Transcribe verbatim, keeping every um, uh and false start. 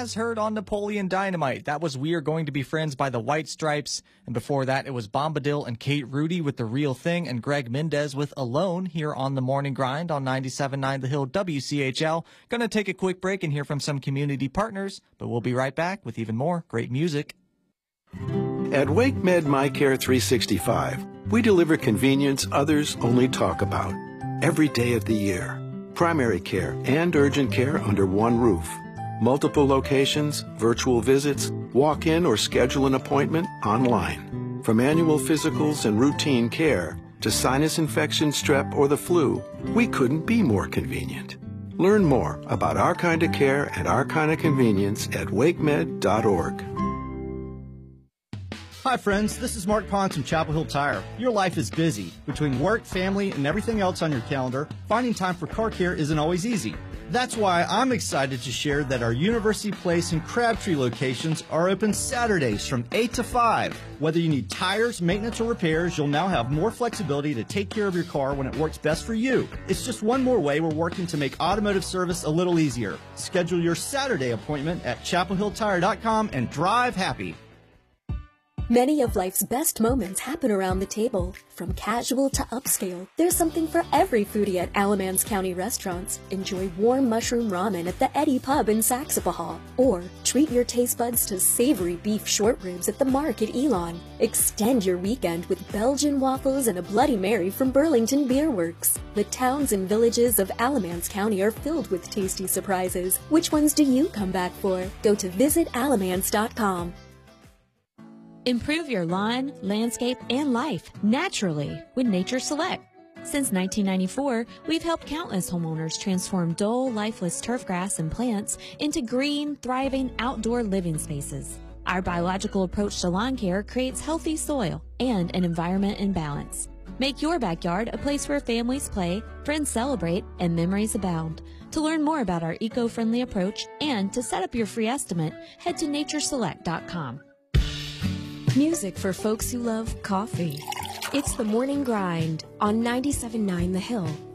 as heard on Napoleon Dynamite. That was We Are Going to Be Friends by the White Stripes. And before that, it was Bombadil and Kate Rudy with The Real Thing and Greg Mendez with Alone here on The Morning Grind on ninety-seven point nine The Hill W C H L. Gonna take a quick break and hear from some community partners, but we'll be right back with even more great music. At WakeMed MyCare three sixty-five, we deliver convenience others only talk about. Every day of the year. Primary care and urgent care under one roof. Multiple locations, virtual visits, walk-in or schedule an appointment online. From annual physicals and routine care to sinus infection, strep, or the flu, we couldn't be more convenient. Learn more about our kind of care and our kind of convenience at wakemed dot org. Hi friends, this is Mark Pons from Chapel Hill Tire. Your life is busy. Between work, family, and everything else on your calendar, finding time for car care isn't always easy. That's why I'm excited to share that our University Place and Crabtree locations are open Saturdays from eight to five. Whether you need tires, maintenance, or repairs, you'll now have more flexibility to take care of your car when it works best for you. It's just one more way we're working to make automotive service a little easier. Schedule your Saturday appointment at chapel hill tire dot com and drive happy. Many of life's best moments happen around the table. From casual to upscale, there's something for every foodie at Alamance County restaurants. Enjoy warm mushroom ramen at the Eddie Pub in Saxapahaw. Or treat your taste buds to savory beef short ribs at the Mark at Elon. Extend your weekend with Belgian waffles and a Bloody Mary from Burlington Beer Works. The towns and villages of Alamance County are filled with tasty surprises. Which ones do you come back for? Go to visit alamance dot com. Improve your lawn, landscape, and life naturally with Nature Select. Since nineteen ninety-four, we've helped countless homeowners transform dull, lifeless turf grass and plants into green, thriving outdoor living spaces. Our biological approach to lawn care creates healthy soil and an environment in balance. Make your backyard a place where families play, friends celebrate, and memories abound. To learn more about our eco-friendly approach and to set up your free estimate, head to nature select dot com. Music for folks who love coffee. It's The Morning Grind on ninety-seven point nine The Hill.